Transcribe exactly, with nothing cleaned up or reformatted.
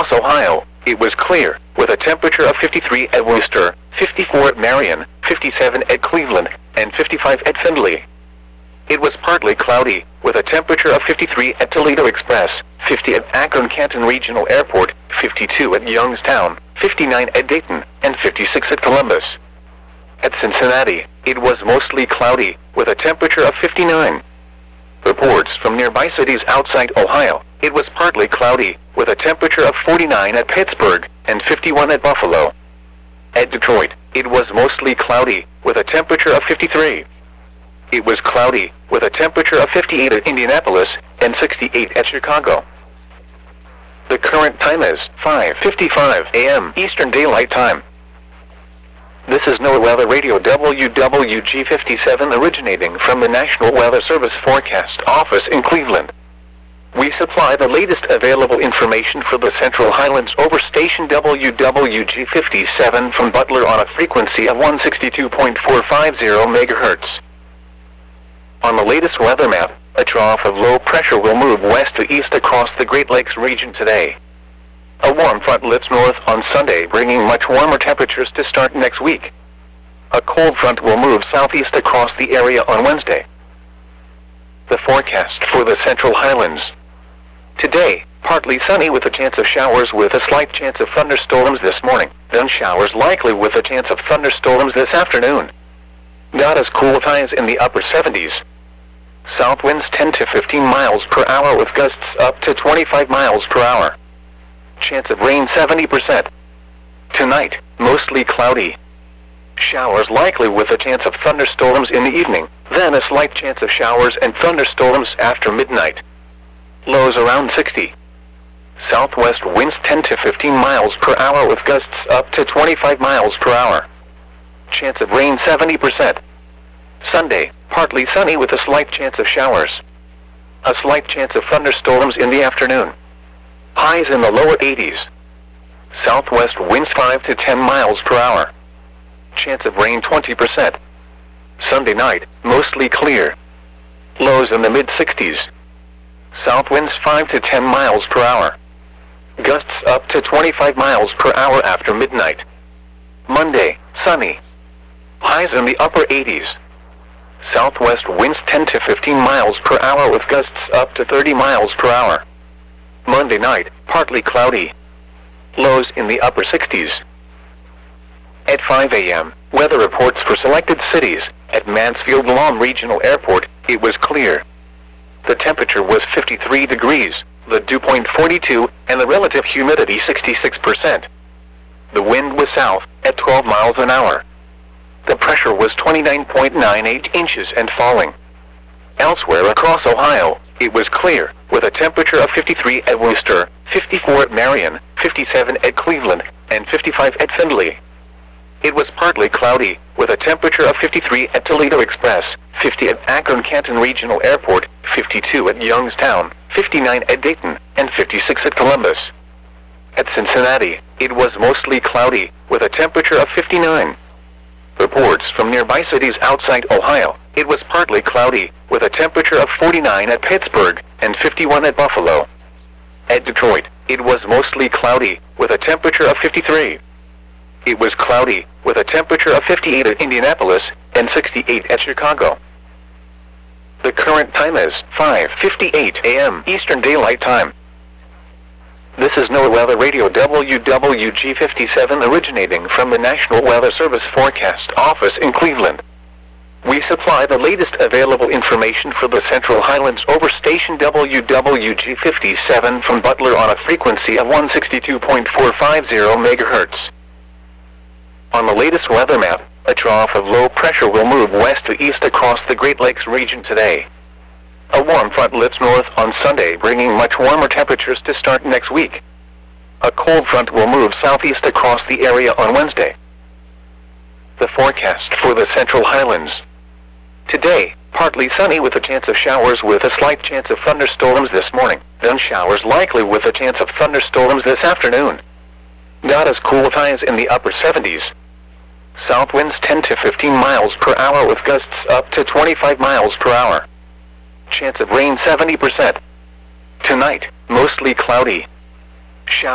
across Ohio, it was clear, with a temperature of fifty-three at Wooster, fifty-four at Marion, fifty-seven at Cleveland, and fifty-five at Findlay. It was partly cloudy, with a temperature of fifty-three at Toledo Express, fifty at Akron-Canton Regional Airport, fifty-two at Youngstown, fifty-nine at Dayton, and fifty-six at Columbus. At Cincinnati, it was mostly cloudy, with a temperature of fifty-nine. Reports from nearby cities outside Ohio, it was partly cloudy, with a temperature of forty-nine at Pittsburgh, and fifty-one at Buffalo. At Detroit, it was mostly cloudy, with a temperature of fifty-three. It was cloudy, with a temperature of fifty-eight at Indianapolis, and sixty-eight at Chicago. The current time is five fifty-five a m Eastern Daylight Time. This is NOAA Weather Radio W W G fifty-seven originating from the National Weather Service Forecast Office in Cleveland. We supply the latest available information for the Central Highlands over station W W G fifty-seven from Butler on a frequency of one sixty-two point four five zero megahertz. On the latest weather map, a trough of low pressure will move west to east across the Great Lakes region today. A warm front lifts north on Sunday, bringing much warmer temperatures to start next week. A cold front will move southeast across the area on Wednesday. The forecast for the Central Highlands. Today, partly sunny with a chance of showers with a slight chance of thunderstorms this morning, then showers likely with a chance of thunderstorms this afternoon. Not as cool, highs in the upper seventies. South winds ten to fifteen miles per hour with gusts up to twenty-five miles per hour. Chance of rain seventy percent. Tonight, mostly cloudy. Showers likely with a chance of thunderstorms in the evening, then a slight chance of showers and thunderstorms after midnight. Lows around sixty. Southwest winds ten to fifteen miles per hour with gusts up to twenty-five miles per hour. Chance of rain seventy percent. Sunday, partly sunny with a slight chance of showers. A slight chance of thunderstorms in the afternoon. Highs in the lower eighties. Southwest winds five to ten miles per hour. Chance of rain twenty percent. Sunday night, mostly clear. Lows in the mid sixties. South winds five to ten miles per hour. Gusts up to twenty-five miles per hour after midnight. Monday, sunny. Highs in the upper eighties. Southwest winds ten to fifteen miles per hour with gusts up to thirty miles per hour. Monday night, partly cloudy. Lows in the upper sixties. At five a m, weather reports for selected cities. At Mansfield-Lom Regional Airport, it was clear. The temperature was fifty-three degrees, the dew point forty-two, and the relative humidity sixty-six percent. The wind was south, at twelve miles an hour. The pressure was twenty-nine point nine eight inches and falling. Elsewhere across Ohio, it was clear, with a temperature of fifty-three at Wooster, fifty-four at Marion, fifty-seven at Cleveland, and fifty-five at Findlay. It was partly cloudy, with a temperature of fifty-three at Toledo Express, fifty at Akron-Canton Regional Airport, fifty-two at Youngstown, fifty-nine at Dayton, and fifty-six at Columbus. At Cincinnati, it was mostly cloudy, with a temperature of fifty-nine. Reports from nearby cities outside Ohio, it was partly cloudy, with a temperature of forty-nine at Pittsburgh, and fifty-one at Buffalo. At Detroit, it was mostly cloudy, with a temperature of fifty-three. It was cloudy, with a temperature of fifty-eight at Indianapolis, and sixty-eight at Chicago. The current time is five fifty-eight a m Eastern Daylight Time. This is NOAA Weather Radio W W G fifty-seven originating from the National Weather Service Forecast Office in Cleveland. We supply the latest available information for the Central Highlands over station W W G fifty-seven from Butler on a frequency of one sixty-two point four five zero megahertz. On the latest weather map, a trough of low pressure will move west to east across the Great Lakes region today. A warm front lifts north on Sunday, bringing much warmer temperatures to start next week. A cold front will move southeast across the area on Wednesday. The forecast for the Central Highlands. Today, partly sunny with a chance of showers with a slight chance of thunderstorms this morning, then showers likely with a chance of thunderstorms this afternoon. Not as cool, highs in the upper seventies. South winds ten to fifteen miles per hour with gusts up to twenty-five miles per hour. Chance of rain seventy percent. Tonight, mostly cloudy.